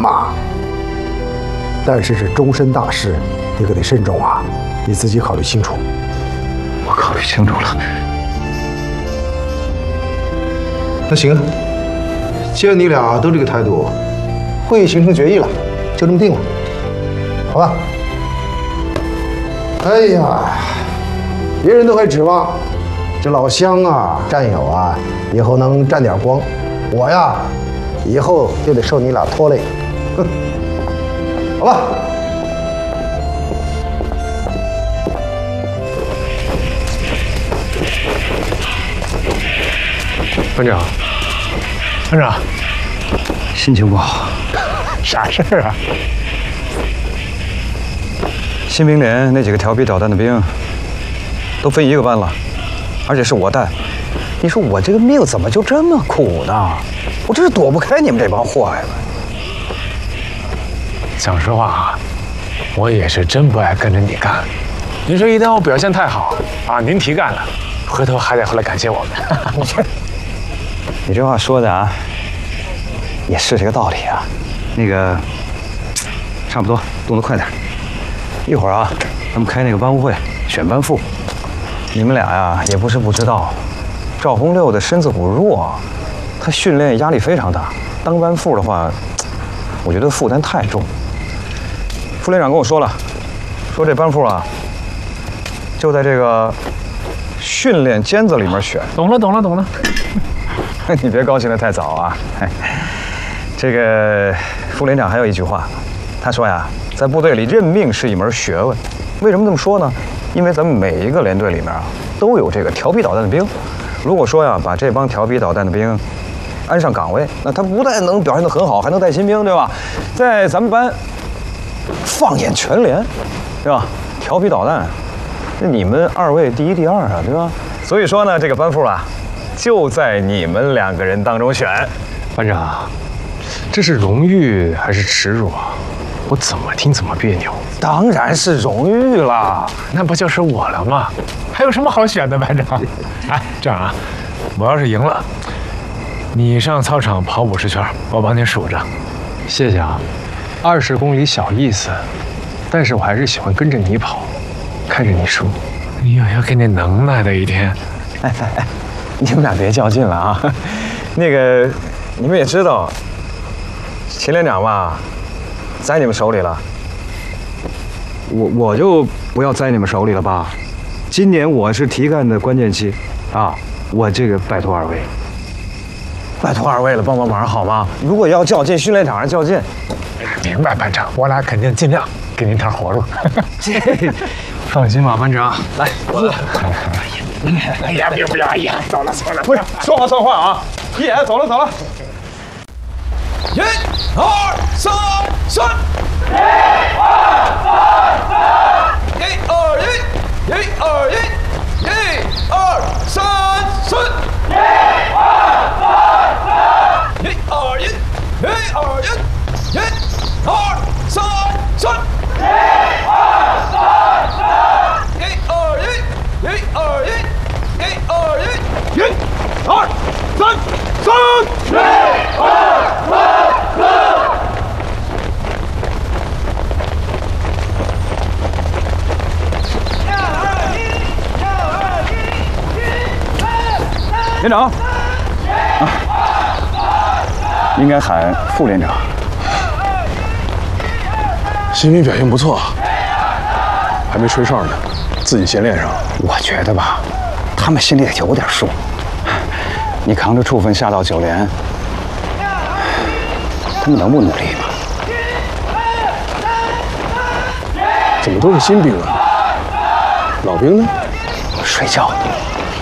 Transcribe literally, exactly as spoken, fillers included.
嘛。但是这终身大事，你可得慎重啊，你自己考虑清楚。 我考虑清楚了。 那行，既然你俩都这个态度，会议形成决议了，就这么定了，好吧？哎呀，别人都还指望这老乡啊、战友啊，以后能沾点光，我呀，以后就得受你俩拖累。哼，好吧。 班长，班长， 心情不好。 啥事儿啊？ 新兵连那几个调皮捣蛋的兵，都分一个班了，而且是我带。你说我这个命怎么就这么苦呢？我这是躲不开你们这帮祸害了。 讲实话啊，我也是真不爱跟着你干。您说一旦我表现太好啊，您提干了，回头还得回来感谢我们。 你这，你这话说的啊，也是这个道理啊。那个，差不多，动作快点。一会儿啊，咱们开那个班务会，选班副。你们俩呀，也不是不知道，赵洪六的身子骨弱，他训练压力非常大。当班副的话，我觉得负担太重。副连长跟我说了，说这班副啊，就在这个训练尖子里面选。 懂了，懂了，懂了。 你别高兴得太早啊！这个副连长还有一句话，他说呀，在部队里任命是一门学问。为什么这么说呢？因为咱们每一个连队里面啊，都有这个调皮捣蛋的兵。如果说呀，把这帮调皮捣蛋的兵安上岗位，那他不但能表现得很好，还能带新兵，对吧？在咱们班放眼全连，对吧？调皮捣蛋，那你们二位第一、第二啊，对吧？所以说呢，这个班副啊，就在你们两个人当中选。 班长，这是荣誉还是耻辱啊？我怎么听怎么别扭。 当然是荣誉啦， 那不就是我了吗？还有什么好选的，班长？哎，这样啊，我要是赢了，你上操场跑五十圈，我帮你数着。谢谢啊，二十公里小意思，但是我还是喜欢跟着你跑，看着你输。你有要给你能耐的一天。 哎哎哎，你们俩别较劲了啊！那个，你们也知道，秦连长吧，在你们手里了。我我就不要在你们手里了吧。今年我是提干的关键期啊，我这个拜托二位，拜托二位了，帮帮忙好吗？如果要较劲，训练场上较劲。 明白，班长，我俩肯定尽量给您摊活路。放心吧，班长。来，我。哎呀，别不要！哎呀，走了走了， 不是说话算话啊！一眼走了走了。 一、二、三、四。一、二、三、四。一、二、一，一、二、一，一、二、三、四。一、二、三、四。一、二、一，一、二、一，一、二、三、四。一、二、三、四。一、二、一，一、二、一，一、二、一，一、二、三、四。一、二、三、四。 连长，啊，应该喊副连长。 新兵表现不错，还没吹哨呢，自己先练上。 我觉得吧，他们心里得有点数。你扛着处分下到九连，他们能不努力吗？ 怎么都是新兵啊？老兵呢？ 睡觉呢。